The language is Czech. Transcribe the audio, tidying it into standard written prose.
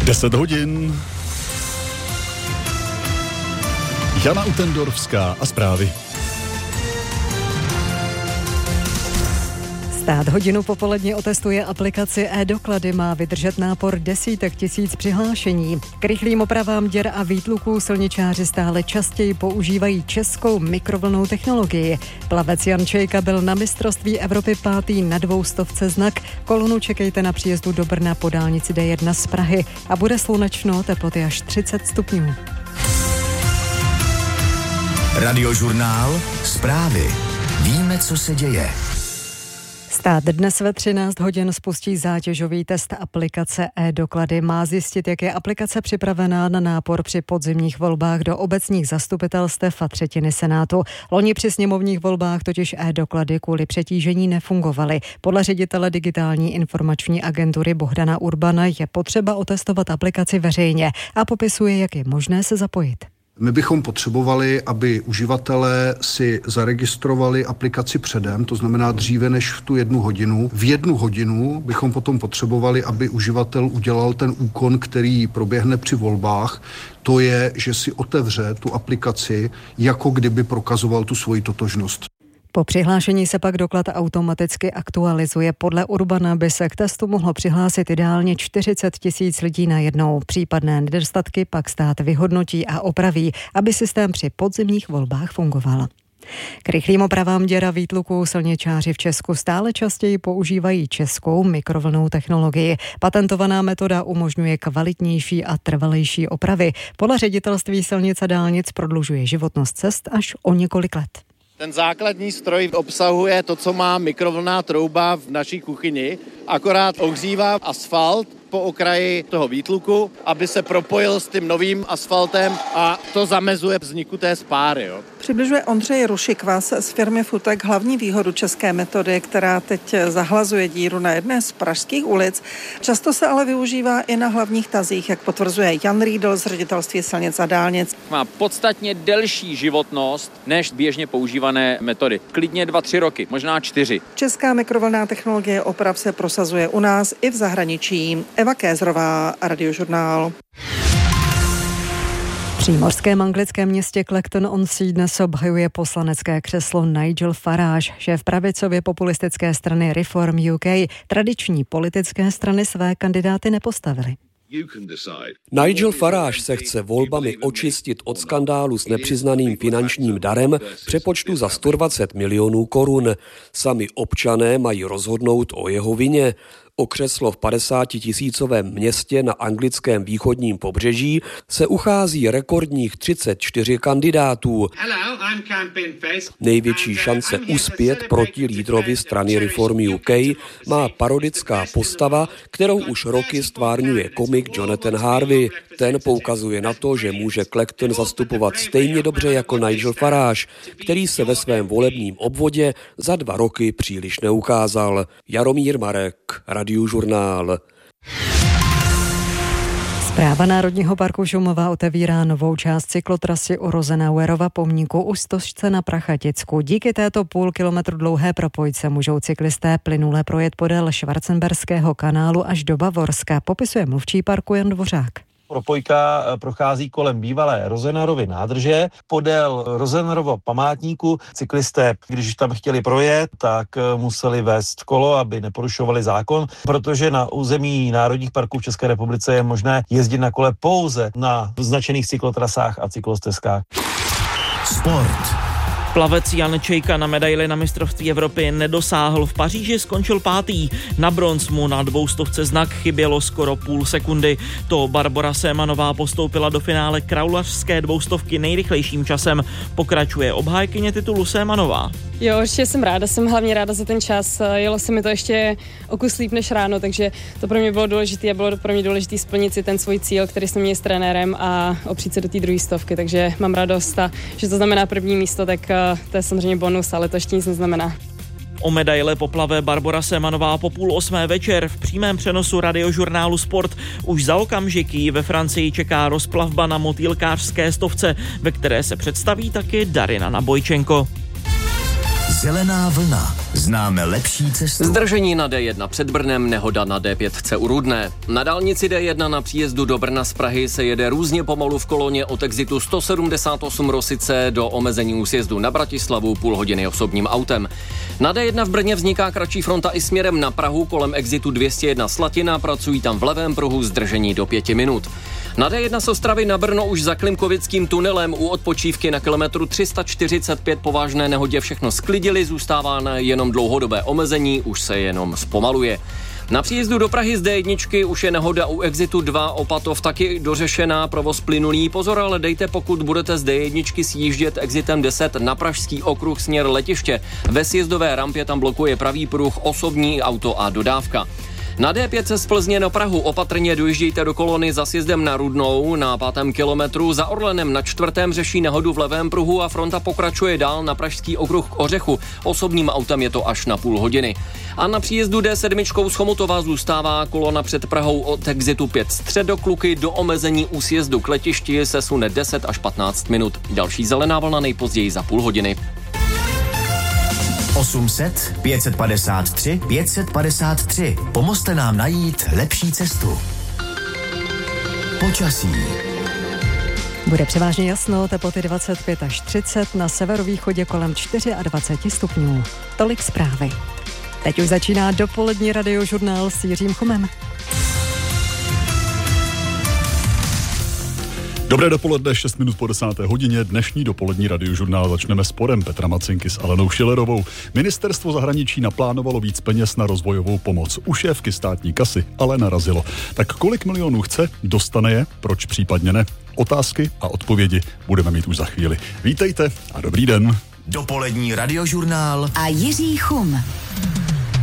10 hodin. Jana Utendorfská a zprávy. Stát hodinu popoledně otestuje aplikaci e-doklady, má vydržet nápor desítek tisíc přihlášení. K rychlým opravám děr a výtluků silničáři stále častěji používají českou mikrovlnnou technologii. Plavec Jan Čejka byl na mistrovství Evropy 5. na 200 znak. Kolonu čekejte na příjezdu do Brna po dálnici D1 z Prahy a bude slunečno, teploty až 30 stupňů. Radiožurnál, zprávy. Víme, co se děje. Stát dnes ve 13 hodin spustí zátěžový test aplikace e-doklady. Má zjistit, jak je aplikace připravená na nápor při podzimních volbách do obecních zastupitelstev a třetiny Senátu. Loni při sněmovních volbách totiž e-doklady kvůli přetížení nefungovaly. Podle ředitele digitální informační agentury Bohdana Urbana je potřeba otestovat aplikaci veřejně a popisuje, jak je možné se zapojit. My bychom potřebovali, aby uživatelé si zaregistrovali aplikaci předem, to znamená dříve než v tu 1 hodinu. V 1 hodinu bychom potom potřebovali, aby uživatel udělal ten úkon, který proběhne při volbách. To je, že si otevře tu aplikaci, jako kdyby prokazoval tu svoji totožnost. Po přihlášení se pak doklad automaticky aktualizuje. Podle Urbana by se k testu mohlo přihlásit ideálně 40 tisíc lidí najednou. Případné nedostatky pak stát vyhodnotí a opraví, aby systém při podzimních volbách fungoval. K rychlým opravám děr a výtluků silničáři v Česku stále častěji používají českou mikrovlnnou technologii. Patentovaná metoda umožňuje kvalitnější a trvalejší opravy. Podle ředitelství silnic a dálnic prodlužuje životnost cest až o několik let. Ten základní stroj obsahuje to, co má mikrovlnná trouba v naší kuchyni, akorát ohřívá asfalt po okraji toho výtluku, aby se propojil s tím novým asfaltem a to zamezuje vzniku té spáry. Jo. Přibližuje Ondřej Rušikvas z firmy Futek hlavní výhodu české metody, která teď zahlazuje díru na jedné z pražských ulic. Často se ale využívá i na hlavních tazích, jak potvrzuje Jan Riedl z ředitelství silnic a dálnic. Má podstatně delší životnost než běžně používané metody. Klidně 2-3 roky, možná 4. Česká mikrovlnná technologie oprav se prosazuje u nás i v zahraničí. Eva Kézrová, Radiožurnál. V přímořském anglickém městě Clacton-on-Sea dnes obhajuje poslanecké křeslo Nigel Farage, šéf pravicově populistické strany Reform UK. Tradiční politické strany své kandidáty nepostavily. Nigel Farage se chce volbami očistit od skandálu s nepřiznaným finančním darem v přepočtu za 120 milionů korun. Sami občané mají rozhodnout o jeho vině. O křeslo v 50-tisícovém městě na anglickém východním pobřeží se uchází rekordních 34 kandidátů. Největší šance uspět proti lídrovi strany Reform UK má parodická postava, kterou už roky stvárňuje komik Jonathan Harvey. Ten poukazuje na to, že může Clacton zastupovat stejně dobře jako Nigel Farage, který se ve svém volebním obvodě za 2 roky příliš neukázal. Jaromír Marek, Radiožurnál. Správa Národního parku Šumava otevírá novou část cyklotrasy u Rosenauerova pomníku u Stožce na Prachaticku. Díky této půl kilometru dlouhé propojce můžou cyklisté plynule projet podél Schwarzenberského kanálu až do Bavorska, popisuje mluvčí parku Jan Dvořák. Propojka prochází kolem bývalé Rosenauerovy nádrže. Podél Rosenauerova památníku cyklisté, když tam chtěli projet, tak museli vést kolo, aby neporušovali zákon, protože na území národních parků v České republice je možné jezdit na kole pouze na značených cyklotrasách a cyklostezkách. Sport. Plavec Jan Čejka na medaili na mistrovství Evropy nedosáhl. V Paříži skončil 5. Na bronz mu na 200 znak chybělo skoro půl sekundy. To Barbora Sémanová postoupila do finále kraulařské 200 nejrychlejším časem. Pokračuje obhájkyně titulu Sémanová. Jo, určitě jsem ráda, jsem hlavně ráda za ten čas. Jelo se mi to ještě o kus líp než ráno, takže to pro mě bylo důležité a bylo pro mě důležité splnit si ten svůj cíl, který jsme měli s trenérem a opřít se do té 200, takže mám radost a že to znamená první místo, tak to je samozřejmě bonus, ale to ještě nic neznamená. O medaile poplave Barbora Sémanová po 7:30 večer v přímém přenosu Radiožurnálu Sport. Už za okamžik jí ve Francii čeká rozplavba na motýlkářské 100, ve které se představí taky Darina Nabojčenko. Zelená vlna. Známe lepší cestu. Zdržení na D1 před Brnem, nehoda na D5 u Rudné. Na dálnici D1 na příjezdu do Brna z Prahy se jede různě pomalu v koloně od exitu 178 Rosice do omezení úsjezdu na Bratislavu půl hodiny osobním autem. Na D1 v Brně vzniká kratší fronta i směrem na Prahu kolem exitu 201 Slatina, pracují tam v levém pruhu zdržení do 5 minut. Na D1 z Ostravy na Brno už za Klimkovickým tunelem u odpočívky na kilometru 345 po vážné nehodě všechno sklidili, zůstává jenom dlouhodobé omezení, už se jenom zpomaluje. Na příjezdu do Prahy z D1 už je nehoda u exitu 2 Opatov taky dořešená, provoz plynulý. Pozor, ale dejte, pokud budete z D1 sjíždět exitem 10 na Pražský okruh směr letiště. Ve sjezdové rampě tam blokuje pravý pruh, osobní auto a dodávka. Na D5 z Plzně na Prahu opatrně dojíždějte do kolony za sjezdem na Rudnou na 5. kilometru. Za Orlenem na 4. řeší nehodu v levém pruhu a fronta pokračuje dál na Pražský okruh k Ořechu. Osobním autem je to až na půl hodiny. A na příjezdu D7 z Chomutova zůstává kolona před Prahou od exitu 5 Středokluky do omezení u sjezdu k letišti se sune 10 až 15 minut. Další zelená vlna nejpozději za půl hodiny. 800 553 553. Pomozte nám najít lepší cestu. Počasí. Bude převážně jasno, teploty 25 až 30, na severovýchodě kolem 24 stupňů. Tolik zprávy. Teď už začíná dopolední radiožurnál s Jiřím Chomem. Dobré dopoledne, 6 minut po 10. hodině. Dnešní dopolední radiožurnál začneme sporem Petra Macinky s Alenou Schillerovou. Ministerstvo zahraničí naplánovalo víc peněz na rozvojovou pomoc. U šéfky státní kasy ale narazilo. Tak kolik milionů chce, dostane je, proč případně ne? Otázky a odpovědi budeme mít už za chvíli. Vítejte a dobrý den. Dopolední radiožurnál a Jiří Chum.